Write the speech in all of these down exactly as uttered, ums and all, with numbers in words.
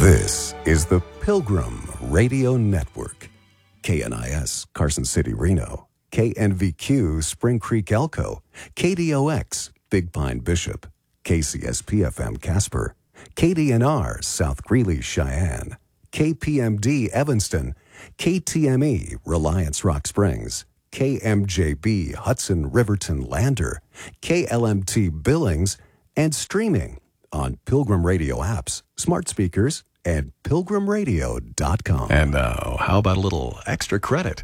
This is the Pilgrim Radio Network. K N I S, Carson City, Reno. K N V Q, Spring Creek, Elko. K D O X, Big Pine, Bishop. K C S P F M, Casper. K D N R, South Greeley, Cheyenne. K P M D, Evanston. K T M E, Reliance, Rock Springs. K M J B, Hudson, Riverton, Lander. K L M T, Billings. And streaming on Pilgrim Radio apps, smart speakers, and pilgrim radio dot com. And now, how about a little extra credit?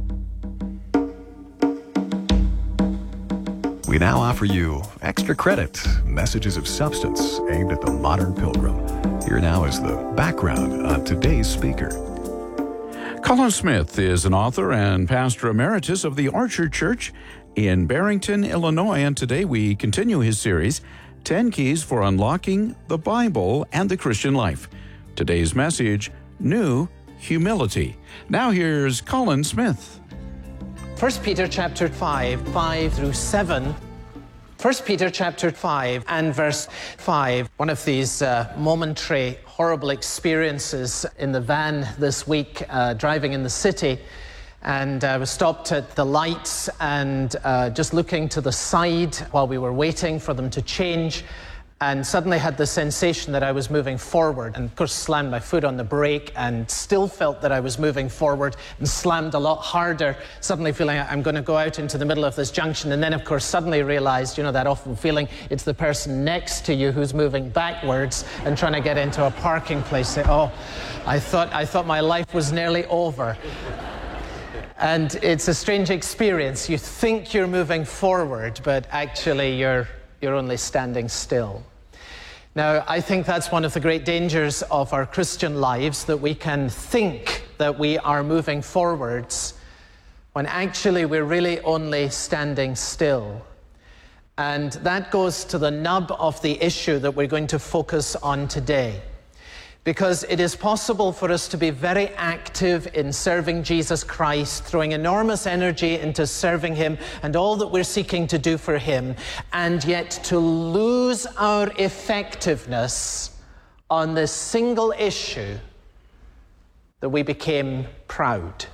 We now offer you extra credit, messages of substance aimed at the modern pilgrim. Here now is the background on today's speaker. Colin Smith is an author and pastor emeritus of the Archer Church in Barrington, Illinois, and today we continue his series, ten Keys for Unlocking the Bible and the Christian Life. Today's message, New Humility. Now here's Colin Smith. First Peter chapter five, five through seven. First Peter chapter five and verse five. One of these uh, momentary, horrible experiences in the van this week, uh, driving in the city. And I uh, was stopped at the lights and uh, just looking to the side while we were waiting for them to change, and suddenly had the sensation that I was moving forward, and of course slammed my foot on the brake and still felt that I was moving forward and slammed a lot harder, suddenly feeling I'm going to go out into the middle of this junction, and then of course suddenly realized, you know, that awful feeling, it's the person next to you who's moving backwards and trying to get into a parking place. Say, oh, I thought, I thought my life was nearly over. And it's a strange experience. You think you're moving forward, but actually you're you're only standing still. Now, I think that's one of the great dangers of our Christian lives, that we can think that we are moving forwards when actually we're really only standing still. And that goes to the nub of the issue that we're going to focus on today. Because it is possible for us to be very active in serving Jesus Christ, throwing enormous energy into serving Him and all that we're seeking to do for Him, and yet to lose our effectiveness on this single issue that we became proud.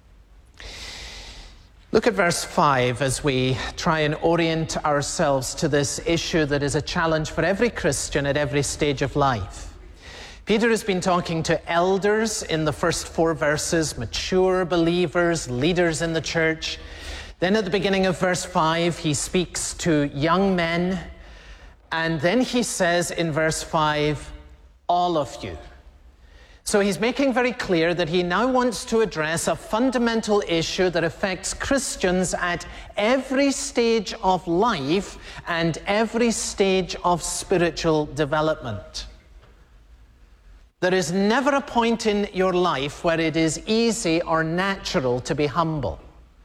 Look at verse five as we try and orient ourselves to this issue that is a challenge for every Christian at every stage of life. Peter has been talking to elders in the first four verses, mature believers, leaders in the church. Then at the beginning of verse five, he speaks to young men. And then he says in verse five, all of you. So he's making very clear that he now wants to address a fundamental issue that affects Christians at every stage of life and every stage of spiritual development. There is never a point in your life where it is easy or natural to be humble.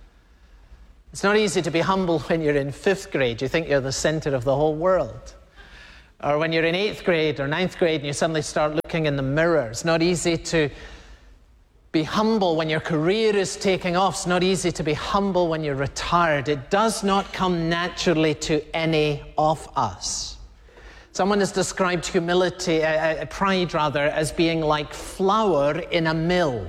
It's not easy to be humble when you're in fifth grade. You think you're the center of the whole world. Or when you're in eighth grade or ninth grade and you suddenly start looking in the mirror. It's not easy to be humble when your career is taking off. It's not easy to be humble when you're retired. It does not come naturally to any of us. Someone has described humility, uh, pride rather, as being like flour in a mill.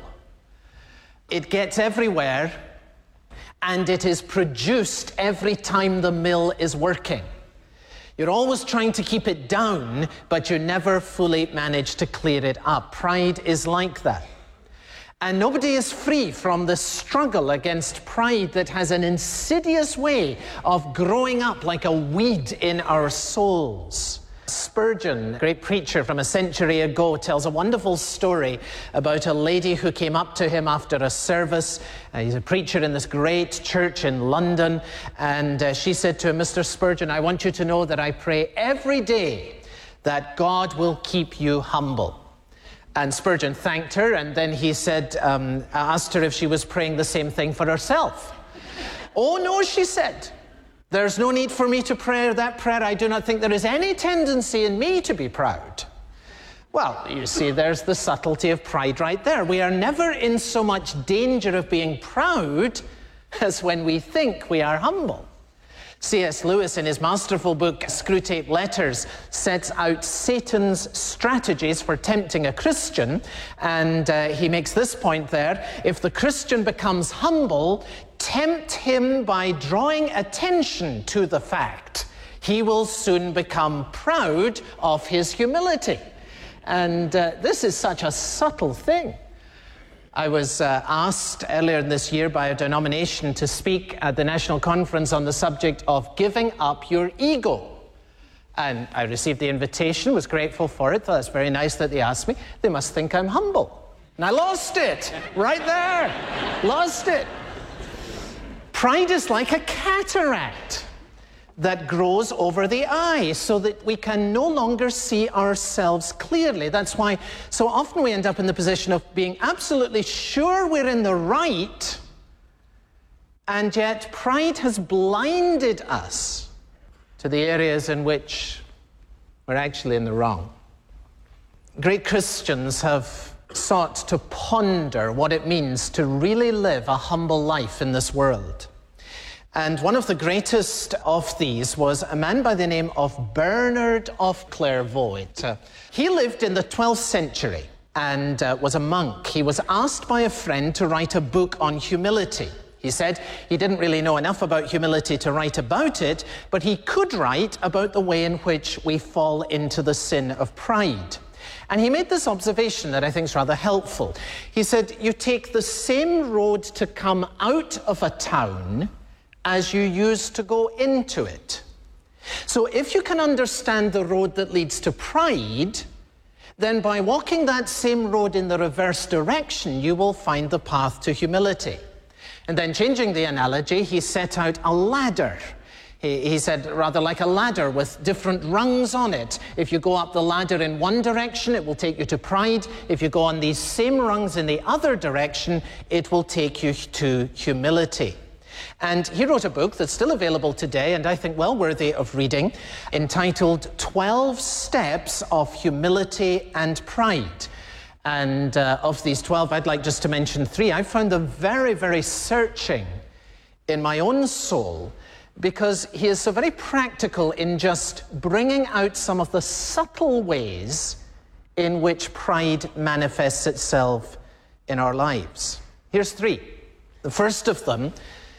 It gets everywhere, and it is produced every time the mill is working. You're always trying to keep it down, but you never fully manage to clear it up. Pride is like that. And nobody is free from the struggle against pride that has an insidious way of growing up like a weed in our souls. Spurgeon, a great preacher from a century ago, tells a wonderful story about a lady who came up to him after a service. Uh, he's a preacher in this great church in London, and uh, she said to him, Mister Spurgeon, I want you to know that I pray every day that God will keep you humble. And Spurgeon thanked her, and then he said, um, asked her if she was praying the same thing for herself. Oh no, she said. There's no need for me to pray that prayer. I do not think there is any tendency in me to be proud. Well, you see, there's the subtlety of pride right there. We are never in so much danger of being proud as when we think we are humble. C S Lewis, in his masterful book, Screwtape Letters, sets out Satan's strategies for tempting a Christian, and uh, he makes this point there: if the Christian becomes humble, tempt him by drawing attention to the fact, he will soon become proud of his humility. And uh, this is such a subtle thing. I was uh, asked earlier this year by a denomination to speak at the National Conference on the subject of giving up your ego. And I received the invitation, was grateful for it, thought it's very nice that they asked me. They must think I'm humble. And I lost it, right there, lost it. Pride is like a cataract that grows over the eye so that we can no longer see ourselves clearly. That's why so often we end up in the position of being absolutely sure we're in the right, and yet pride has blinded us to the areas in which we're actually in the wrong. Great Christians have sought to ponder what it means to really live a humble life in this world. And one of the greatest of these was a man by the name of Bernard of Clairvaux. Uh, he lived in the twelfth century and uh, was a monk. He was asked by a friend to write a book on humility. He said he didn't really know enough about humility to write about it, but he could write about the way in which we fall into the sin of pride. And he made this observation that I think is rather helpful. He said, you take the same road to come out of a town as you used to go into it. So if you can understand the road that leads to pride, then by walking that same road in the reverse direction, you will find the path to humility. And then changing the analogy, he set out a ladder. He, he said, rather like a ladder with different rungs on it. If you go up the ladder in one direction, it will take you to pride. If you go on these same rungs in the other direction, it will take you to humility. And he wrote a book that's still available today, and I think well worthy of reading, entitled twelve Steps of Humility and Pride. And uh, of these twelve, I'd like just to mention three. I found them very, very searching in my own soul, because he is so very practical in just bringing out some of the subtle ways in which pride manifests itself in our lives. Here's three. The first of them,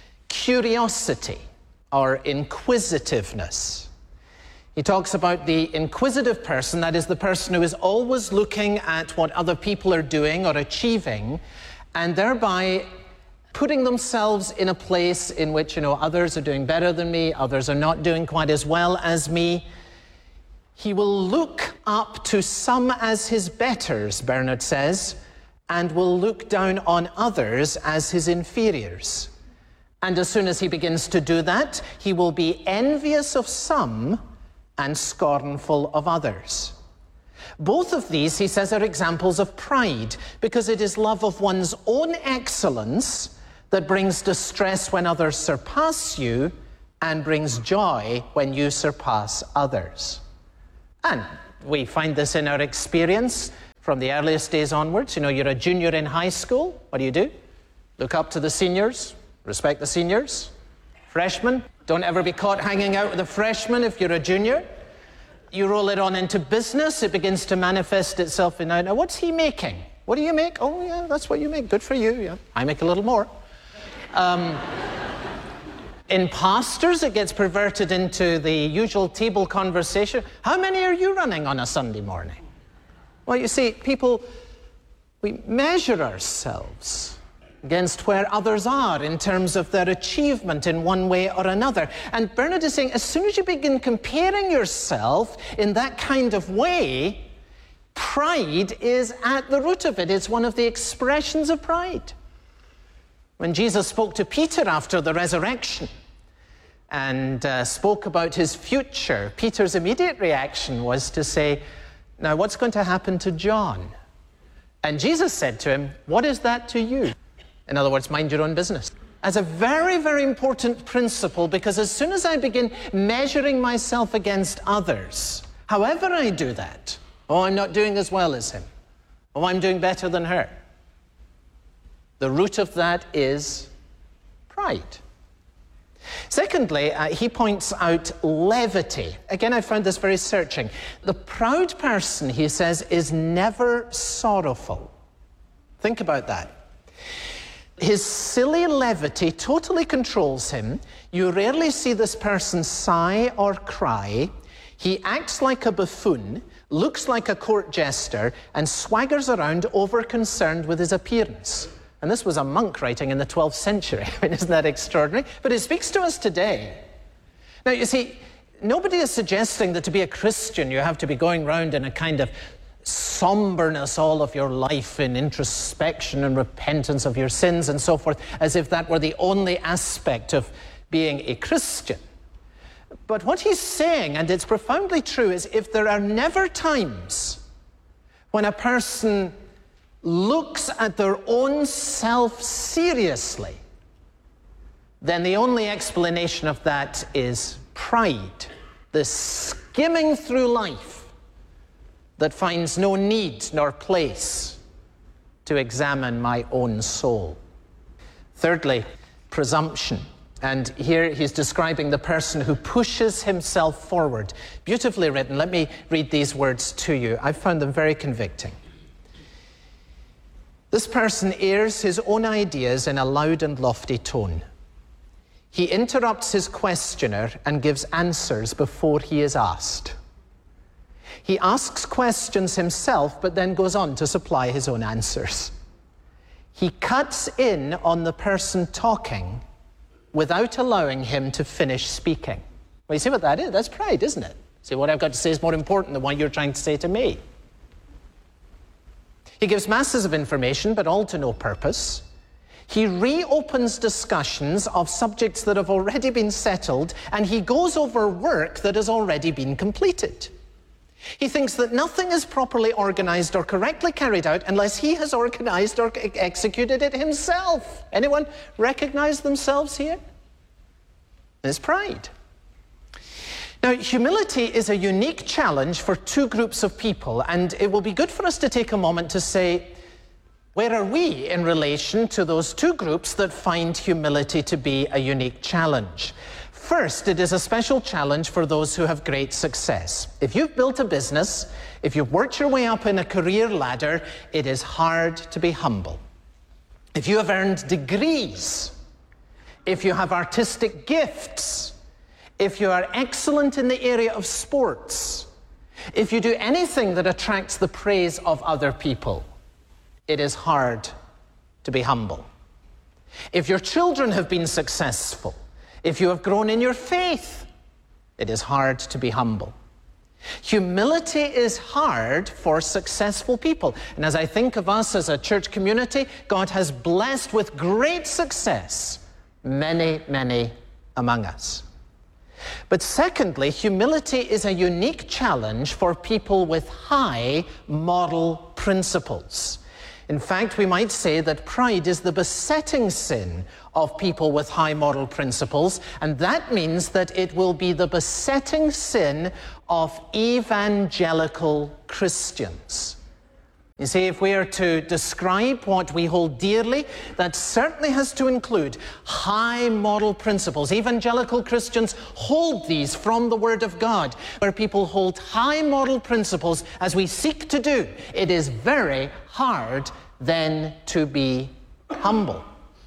curiosity or inquisitiveness. He talks about the inquisitive person, that is the person who is always looking at what other people are doing or achieving, and thereby putting themselves in a place in which, you know, others are doing better than me, others are not doing quite as well as me. He will look up to some as his betters, Bernard says, and will look down on others as his inferiors. And as soon as he begins to do that, he will be envious of some and scornful of others. Both of these, he says, are examples of pride, because it is love of one's own excellence that brings distress when others surpass you and brings joy when you surpass others. And we find this in our experience from the earliest days onwards. You know, you're a junior in high school. What do you do? Look up to the seniors. Respect the seniors. Freshmen, don't ever be caught hanging out with a freshman if you're a junior. You roll it on into business, it begins to manifest itself in, now what's he making? What do you make? Oh yeah, that's what you make, good for you. Yeah, I make a little more. Um, in pastors, it gets perverted into the usual table conversation. How many are you running on a Sunday morning? Well, you see, people, we measure ourselves against where others are in terms of their achievement in one way or another. And Bernard is saying, as soon as you begin comparing yourself in that kind of way, pride is at the root of it. It's one of the expressions of pride. When Jesus spoke to Peter after the resurrection and uh, spoke about his future, Peter's immediate reaction was to say, now what's going to happen to John? And Jesus said to him, what is that to you? In other words, mind your own business. As a very, very important principle, because as soon as I begin measuring myself against others, however I do that, oh, I'm not doing as well as him, oh, I'm doing better than her, the root of that is pride. Secondly, uh, he points out levity. Again, I found this very searching. The proud person, he says, is never sorrowful. Think about that. His silly levity totally controls him. You rarely see this person sigh or cry. He acts like a buffoon, looks like a court jester, and swaggers around over-concerned with his appearance. And this was a monk writing in the twelfth century. I mean, isn't that extraordinary? But it speaks to us today. Now, you see, nobody is suggesting that to be a Christian you have to be going round in a kind of somberness all of your life, in introspection and repentance of your sins and so forth, as if that were the only aspect of being a Christian. But what he's saying, and it's profoundly true, is if there are never times when a person looks at their own self seriously, then the only explanation of that is pride, the skimming through life that finds no need nor place to examine my own soul. Thirdly, presumption. And here he's describing the person who pushes himself forward. Beautifully written. Let me read these words to you. I found them very convicting. This person airs his own ideas in a loud and lofty tone. He interrupts his questioner and gives answers before he is asked. He asks questions himself, but then goes on to supply his own answers. He cuts in on the person talking without allowing him to finish speaking. Well, you see what that is? That's pride, isn't it? See, what I've got to say is more important than what you're trying to say to me. He gives masses of information, but all to no purpose. He reopens discussions of subjects that have already been settled, and he goes over work that has already been completed. He thinks that nothing is properly organized or correctly carried out unless he has organized or executed it himself. Anyone recognize themselves here? It's pride. Now, humility is a unique challenge for two groups of people, and it will be good for us to take a moment to say, where are we in relation to those two groups that find humility to be a unique challenge? First, it is a special challenge for those who have great success. If you've built a business, if you've worked your way up in a career ladder, it is hard to be humble. If you have earned degrees, if you have artistic gifts, if you are excellent in the area of sports, if you do anything that attracts the praise of other people, it is hard to be humble. If your children have been successful, if you have grown in your faith, it is hard to be humble. Humility is hard for successful people. And as I think of us as a church community, God has blessed with great success many, many among us. But secondly, humility is a unique challenge for people with high moral principles. In fact, we might say that pride is the besetting sin of people with high moral principles, and that means that it will be the besetting sin of evangelical Christians. You see, if we are to describe what we hold dearly, that certainly has to include high moral principles. Evangelical Christians hold these from the Word of God, where people hold high moral principles as we seek to do. It is very hard then to be humble.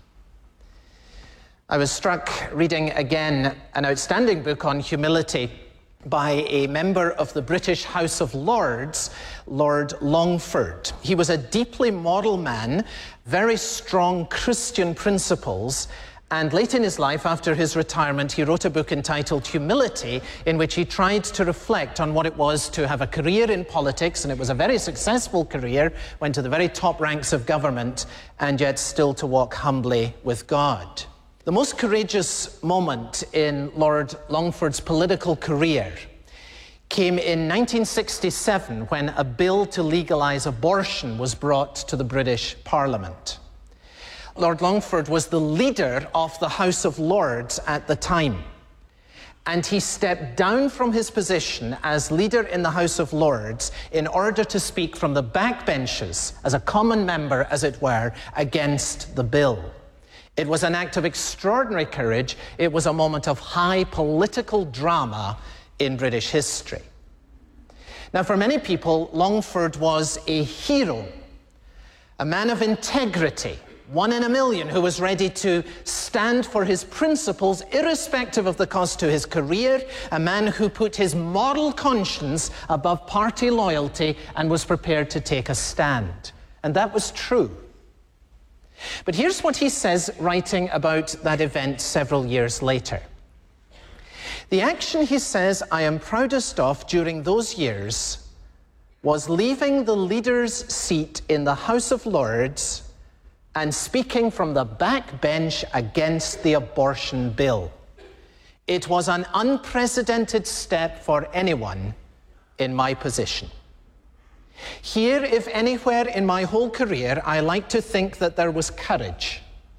I was struck reading again an outstanding book on humility by a member of the British House of Lords, Lord Longford. He was a deeply moral man, very strong Christian principles, and late in his life, after his retirement, he wrote a book entitled Humility, in which he tried to reflect on what it was to have a career in politics, and it was a very successful career, went to the very top ranks of government, and yet still to walk humbly with God. The most courageous moment in Lord Longford's political career came in nineteen sixty-seven, when a bill to legalize abortion was brought to the British Parliament. Lord Longford was the leader of the House of Lords at the time, and he stepped down from his position as leader in the House of Lords in order to speak from the backbenches, as a common member, as it were, against the bill. It was an act of extraordinary courage. It was a moment of high political drama in British history. Now, for many people, Longford was a hero, a man of integrity, one in a million who was ready to stand for his principles irrespective of the cost to his career, a man who put his moral conscience above party loyalty and was prepared to take a stand. And that was true. But here's what he says, writing about that event several years later. The action, he says, I am proudest of during those years was leaving the leader's seat in the House of Lords and speaking from the back bench against the abortion bill. It was an unprecedented step for anyone in my position. Here, if anywhere in my whole career, I like to think that there was courage.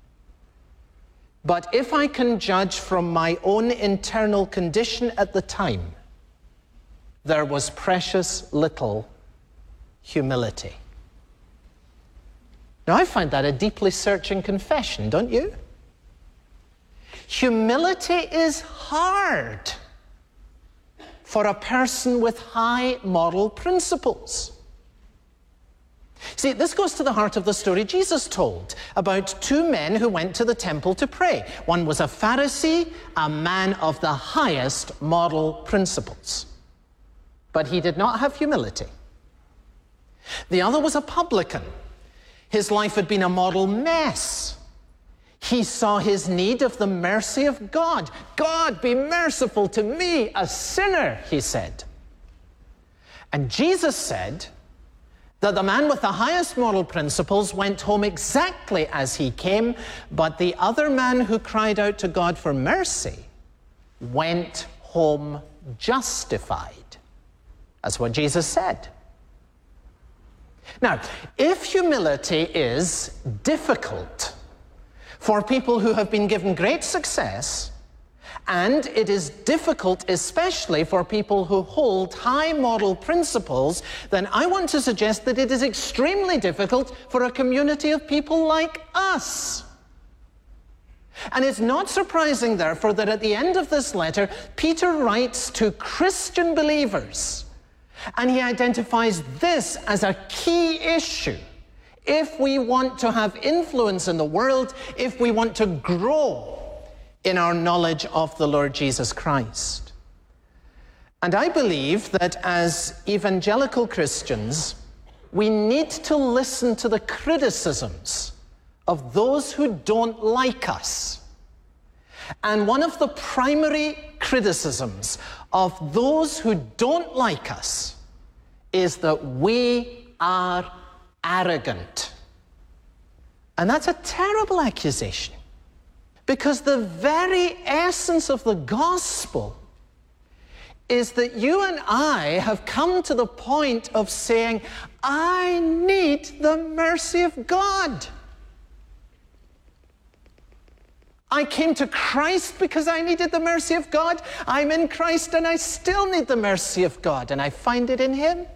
But if I can judge from my own internal condition at the time, there was precious little humility. Now, I find that a deeply searching confession, don't you? Humility is hard for a person with high moral principles. See, this goes to the heart of the story Jesus told about two men who went to the temple to pray. One was a Pharisee, a man of the highest moral principles. But he did not have humility. The other was a publican. His life had been a moral mess. He saw his need of the mercy of God. God, be merciful to me, a sinner, he said. And Jesus said that the man with the highest moral principles went home exactly as he came, but the other man who cried out to God for mercy went home justified. That's what Jesus said. Now, if humility is difficult for people who have been given great success, and it is difficult especially for people who hold high moral principles, then I want to suggest that it is extremely difficult for a community of people like us. And it's not surprising, therefore, that at the end of this letter, Peter writes to Christian believers, and he identifies this as a key issue. If we want to have influence in the world, if we want to grow in our knowledge of the Lord Jesus Christ. And I believe that as evangelical Christians, we need to listen to the criticisms of those who don't like us. And one of the primary criticisms of those who don't like us is that we are arrogant. And that's a terrible accusation. Because the very essence of the gospel is that you and I have come to the point of saying, I need the mercy of God. I came to Christ because I needed the mercy of God. I'm in Christ and I still need the mercy of God, and I find it in Him.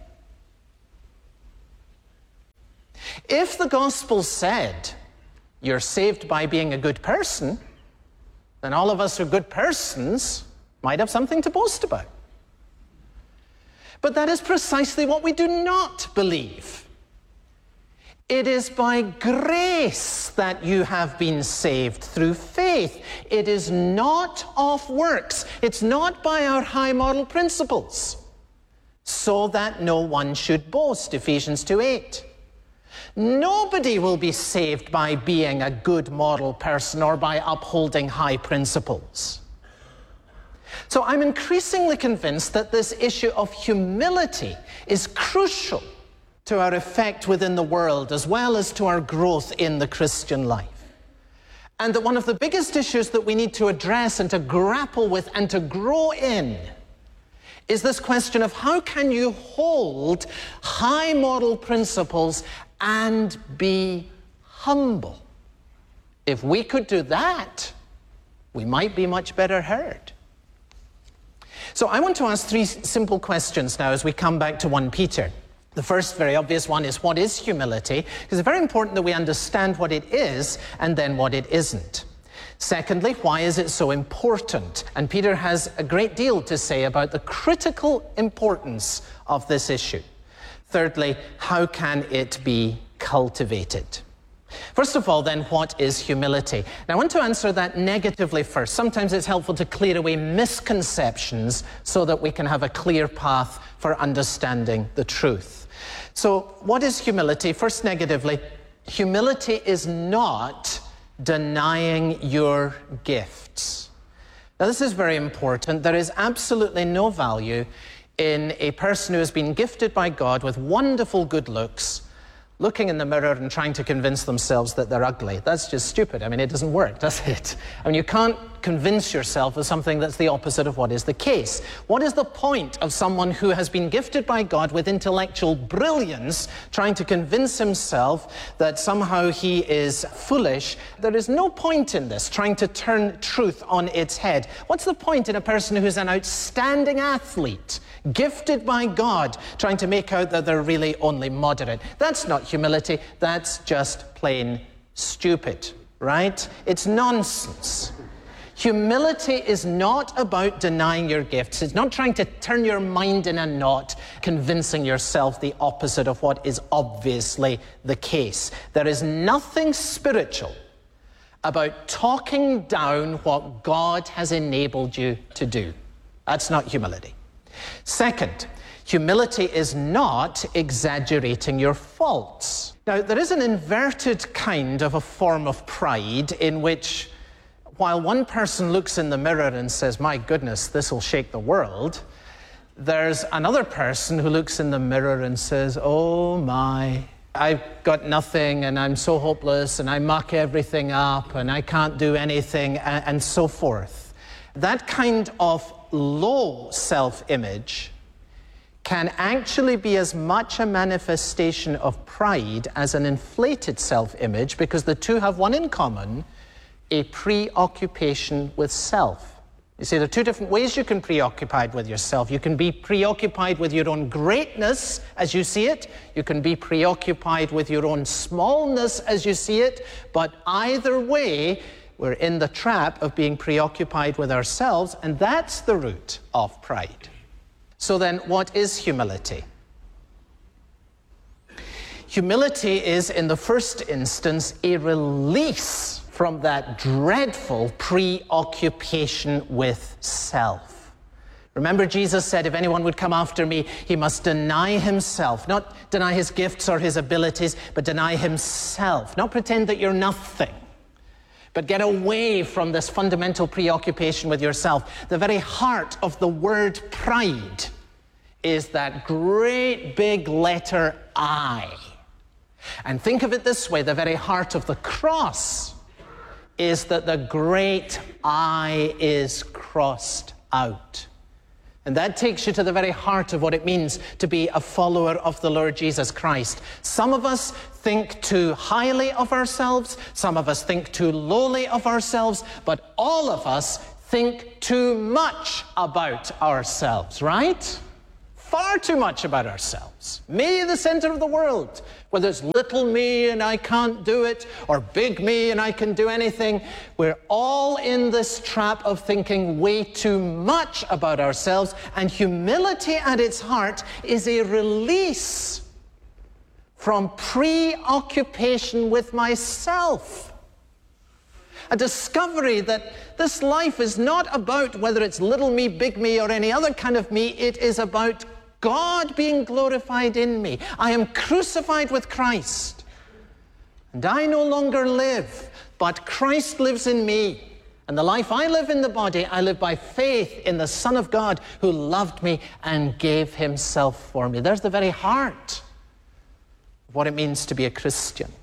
If the gospel said, you're saved by being a good person, then all of us who are good persons might have something to boast about. But that is precisely what we do not believe. It is by grace that you have been saved through faith. It is not of works. It's not by our high moral principles, so that no one should boast, Ephesians two eight. Nobody will be saved by being a good moral person or by upholding high principles. So I'm increasingly convinced that this issue of humility is crucial to our effect within the world as well as to our growth in the Christian life. And that one of the biggest issues that we need to address and to grapple with and to grow in is this question of how can you hold high moral principles and be humble? If we could do that, we might be much better heard. So I want to ask three simple questions now as we come back to First Peter. The first very obvious one is, what is humility? Because it's very important that we understand what it is and then what it isn't. Secondly, why is it so important? And Peter has a great deal to say about the critical importance of this issue. Thirdly, how can it be cultivated? First of all, then, what is humility? Now, I want to answer that negatively first. Sometimes it's helpful to clear away misconceptions so that we can have a clear path for understanding the truth. So, what is humility? First, negatively, humility is not denying your gifts. Now, this is very important. There is absolutely no value in a person who has been gifted by God with wonderful good looks, looking in the mirror and trying to convince themselves that they're ugly. That's just stupid. I mean, it doesn't work, does it? I mean, you can't convince yourself of something that's the opposite of what is the case. What is the point of someone who has been gifted by God with intellectual brilliance trying to convince himself that somehow he is foolish? There is no point in this, trying to turn truth on its head. What's the point in a person who's an outstanding athlete, gifted by God, trying to make out that they're really only moderate? That's not humility. That's just plain stupid, right? It's nonsense. Humility is not about denying your gifts. It's not trying to turn your mind in a knot, convincing yourself the opposite of what is obviously the case. There is nothing spiritual about talking down what God has enabled you to do. That's not humility. Second, humility is not exaggerating your faults. Now, there is an inverted kind of a form of pride in which, while one person looks in the mirror and says, my goodness, this will shake the world, there's another person who looks in the mirror and says, oh my, I've got nothing and I'm so hopeless and I muck everything up and I can't do anything, and, and so forth. That kind of low self-image can actually be as much a manifestation of pride as an inflated self-image, because the two have one in common: a preoccupation with self. You see, there are two different ways you can be preoccupied with yourself. You can be preoccupied with your own greatness as you see it. You can be preoccupied with your own smallness as you see it. But either way, we're in the trap of being preoccupied with ourselves, and that's the root of pride. So then, what is humility? Humility is, in the first instance, a release from that dreadful preoccupation with self. Remember, Jesus said, if anyone would come after me, he must deny himself. Not deny his gifts or his abilities, but deny himself. Not pretend that you're nothing, but get away from this fundamental preoccupation with yourself. The very heart of the word pride is that great big letter I. And think of it this way: the very heart of the cross is that the great I is crossed out. And that takes you to the very heart of what it means to be a follower of the Lord Jesus Christ. Some of us think too highly of ourselves, some of us think too lowly of ourselves, but all of us think too much about ourselves, right? Far too much about ourselves. Me, the center of the world. Whether it's little me and I can't do it, or big me and I can do anything, we're all in this trap of thinking way too much about ourselves. And humility at its heart is a release from preoccupation with myself. A discovery that this life is not about whether it's little me, big me, or any other kind of me. It is about God being glorified in me. I am crucified with Christ, and I no longer live, but Christ lives in me. And the life I live in the body, I live by faith in the Son of God who loved me and gave himself for me. There's the very heart of what it means to be a Christian.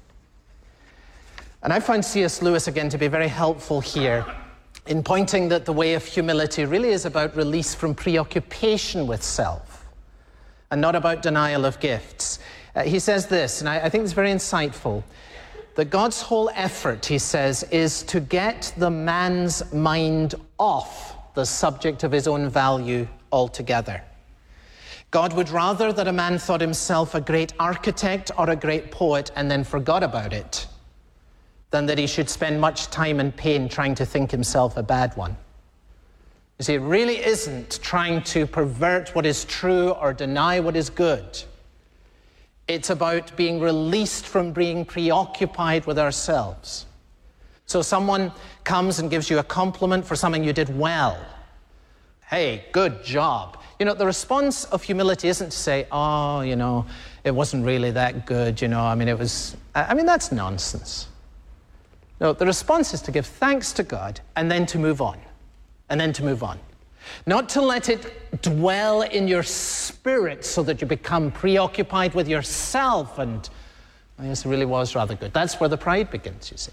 And I find C S Lewis again to be very helpful here in pointing that the way of humility really is about release from preoccupation with self, and not about denial of gifts. Uh, he says this, and I, I think it's very insightful, that God's whole effort, he says, is to get the man's mind off the subject of his own value altogether. God would rather that a man thought himself a great architect or a great poet and then forgot about it, than that he should spend much time and pain trying to think himself a bad one. You see, it really isn't trying to pervert what is true or deny what is good. It's about being released from being preoccupied with ourselves. So someone comes and gives you a compliment for something you did well. Hey, good job. You know, the response of humility isn't to say, oh, you know, it wasn't really that good, you know, I mean, it was, I mean, that's nonsense. No, the response is to give thanks to God and then to move on, and then to move on. Not to let it dwell in your spirit so that you become preoccupied with yourself and, oh, yes, it really was rather good. That's where the pride begins, you see.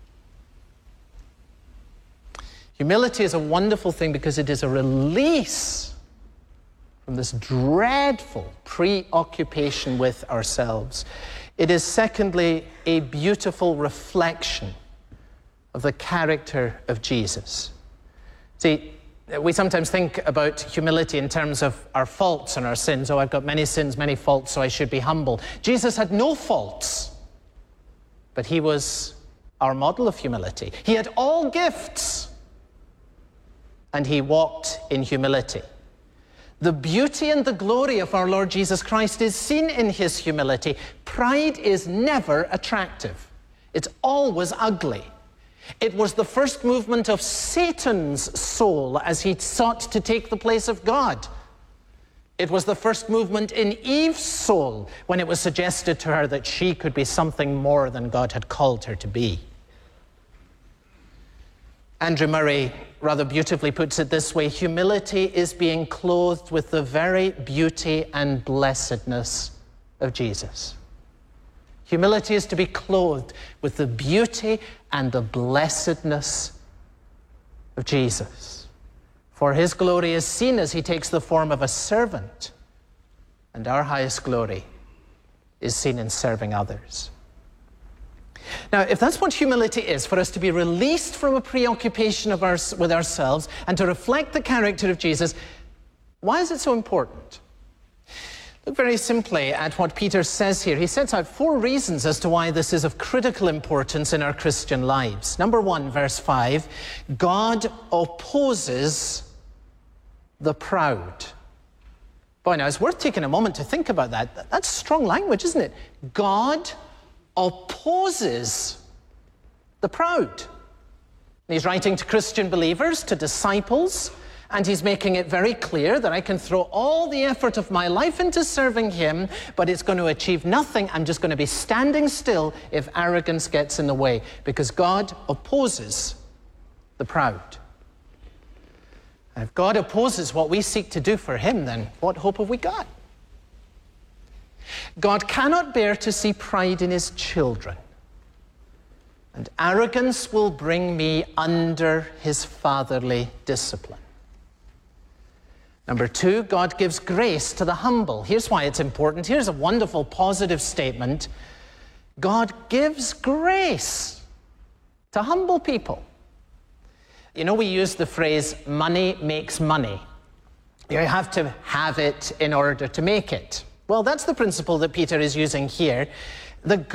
Humility is a wonderful thing because it is a release from this dreadful preoccupation with ourselves. It is, secondly, a beautiful reflection of the character of Jesus. See, we sometimes think about humility in terms of our faults and our sins. Oh, I've got many sins, many faults, so I should be humble. Jesus had no faults, but he was our model of humility. He had all gifts, and he walked in humility. The beauty and the glory of our Lord Jesus Christ is seen in his humility. Pride is never attractive. It's always ugly. It was the first movement of Satan's soul as he sought to take the place of God. It was the first movement in Eve's soul when it was suggested to her that she could be something more than God had called her to be. Andrew Murray rather beautifully puts it this way: humility is being clothed with the very beauty and blessedness of Jesus. Humility is to be clothed with the beauty and the blessedness of Jesus. For his glory is seen as he takes the form of a servant, and our highest glory is seen in serving others. Now, if that's what humility is, for us to be released from a preoccupation of our, with ourselves and to reflect the character of Jesus, why is it so important? Look very simply at what Peter says here. He sets out four reasons as to why this is of critical importance in our Christian lives. Number one, verse five, God opposes the proud. Boy, now it's worth taking a moment to think about that. That's strong language, isn't it? God opposes the proud. He's writing to Christian believers, to disciples, and he's making it very clear that I can throw all the effort of my life into serving him, but it's going to achieve nothing. I'm just going to be standing still if arrogance gets in the way, because God opposes the proud. And if God opposes what we seek to do for him, then what hope have we got? God cannot bear to see pride in his children, and arrogance will bring me under his fatherly discipline. Number two, God gives grace to the humble. Here's why it's important. Here's a wonderful positive statement. God gives grace to humble people. You know, we use the phrase, money makes money. You have to have it in order to make it. Well, that's the principle that Peter is using here. The